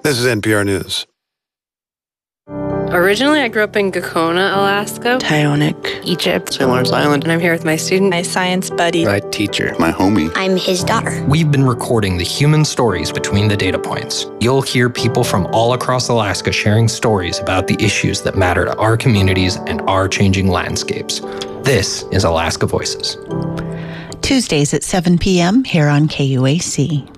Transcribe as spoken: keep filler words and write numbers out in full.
This is N P R News. Originally, I grew up in Gakona, Alaska, Tyonek, Egypt, Saint Lawrence Island. and I'm here with my student, my science buddy, My teacher. My homie. I'm his daughter. We've been recording the human stories between the data points. You'll hear people from all across Alaska sharing stories about the issues that matter to our communities and our changing landscapes. This is Alaska Voices. Tuesdays at seven p.m. here on K U A C.